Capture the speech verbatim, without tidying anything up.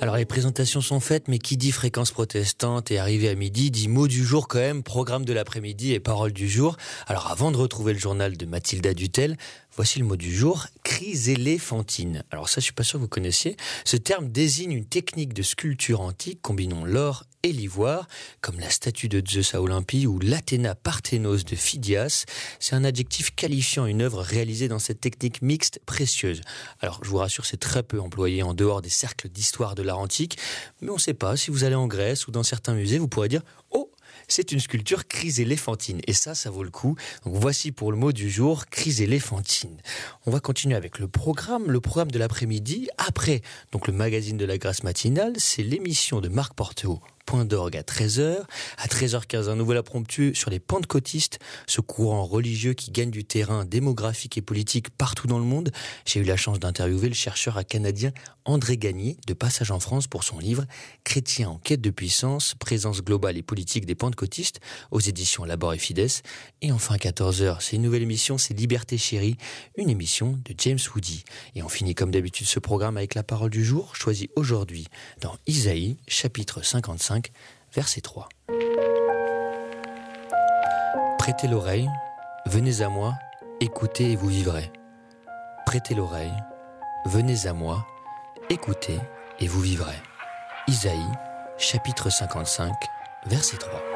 Alors les présentations sont faites, mais qui dit fréquence protestante et arrivé à midi dit mot du jour quand même, programme de l'après-midi et parole du jour. Alors avant de retrouver le journal de Mathilda Dutel, voici le mot du jour, chryséléphantine. Alors ça, je suis pas sûr que vous connaissiez. Ce terme désigne une technique de sculpture antique combinant l'or et l'ivoire, comme la statue de Zeus à Olympie ou l'Athéna Parthénos de Phidias. C'est un adjectif qualifiant une œuvre réalisée dans cette technique mixte précieuse. Alors je vous rassure, c'est très peu employé en dehors des cercles d'histoire de l'art antique, mais on ne sait pas, si vous allez en Grèce ou dans certains musées, vous pourrez dire « Oh !» c'est une sculpture chryséléphantine. Et ça, ça vaut le coup. Donc voici pour le mot du jour, chryséléphantine. On va continuer avec le programme, le programme de l'après-midi. Après, donc le magazine de la grâce matinale, c'est l'émission de Marc Porteau. Point d'orgue à treize heures. À treize heures quinze, un nouvel impromptu sur les pentecôtistes, ce courant religieux qui gagne du terrain démographique et politique partout dans le monde. J'ai eu la chance d'interviewer le chercheur canadien André Gagné, de passage en France pour son livre « Chrétiens en quête de puissance, présence globale et politique des pentecôtistes » aux éditions Labor et Fides. Et enfin à quatorze heures, c'est une nouvelle émission, c'est Liberté Chérie, une émission de James Woody. Et on finit comme d'habitude ce programme avec la parole du jour, choisie aujourd'hui dans Isaïe, chapitre cinquante-cinq, verset trois. Prêtez l'oreille, venez à moi, écoutez et vous vivrez. Prêtez l'oreille, venez à moi, écoutez et vous vivrez. Isaïe, chapitre cinquante-cinq, verset trois.